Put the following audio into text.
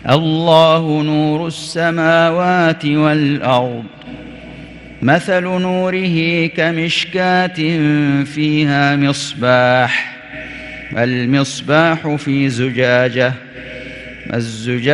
الله نور السماوات والأرض مثل نوره كمشكاة فيها مصباح، المصباح في زجاجة، الزجاجة